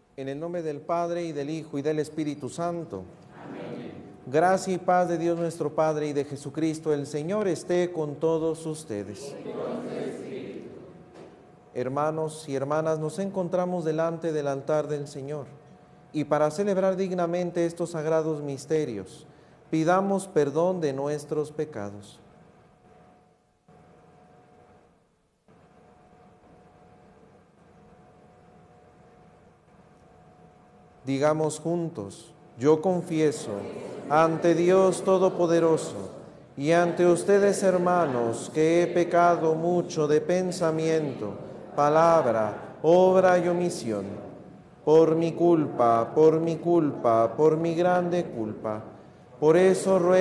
En el nombre del Padre, y del Hijo, y del Espíritu Santo. Amén. Gracia y paz de Dios nuestro Padre y de Jesucristo el Señor esté con todos ustedes. Hermanos y hermanas, nos encontramos delante del altar del Señor. Y para celebrar dignamente estos sagrados misterios, pidamos perdón de nuestros pecados. Digamos juntos: yo confieso ante Dios Todopoderoso y ante ustedes, hermanos, que he pecado mucho de pensamiento, palabra, obra y omisión, por mi culpa, por mi grande culpa. Por eso ruego